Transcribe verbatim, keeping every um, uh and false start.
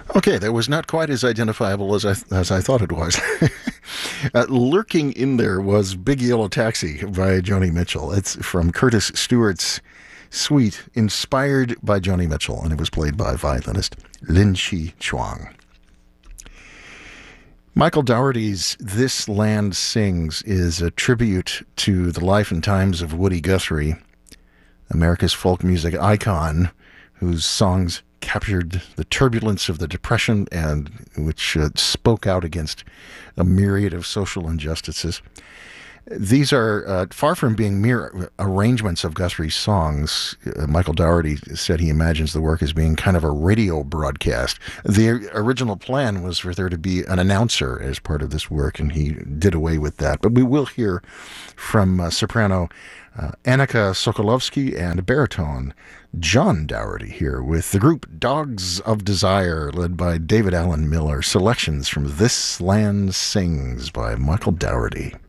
Okay, that was not quite as identifiable as I as I thought it was. uh, lurking in there was Big Yellow Taxi by Joni Mitchell. It's from Curtis Stewart's suite, inspired by Joni Mitchell, and it was played by violinist Lin Chi Chuang. Michael Dougherty's This Land Sings is a tribute to the life and times of Woody Guthrie, America's folk music icon, whose songs captured the turbulence of the Depression and which uh, spoke out against a myriad of social injustices. These are uh, far from being mere arrangements of Guthrie's songs. Uh, Michael Dougherty said he imagines the work as being kind of a radio broadcast. The original plan was for there to be an announcer as part of this work, and he did away with that. But we will hear from uh, soprano uh, Annika Sokolovsky and baritone John Dougherty here with the group Dogs of Desire, led by David Allen Miller. Selections from This Land Sings by Michael Dougherty.